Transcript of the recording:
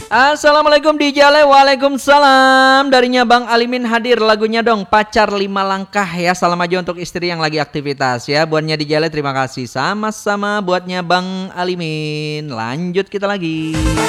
Assalamualaikum DJ Ale, waalaikumsalam. Darinya Bang Alimin hadir lagunya dong, Pacar 5 Langkah ya. Salam aja untuk istri yang lagi aktivitas ya. Buatnya DJ Ale terima kasih. Sama-sama buatnya Bang Alimin. Lanjut kita lagi.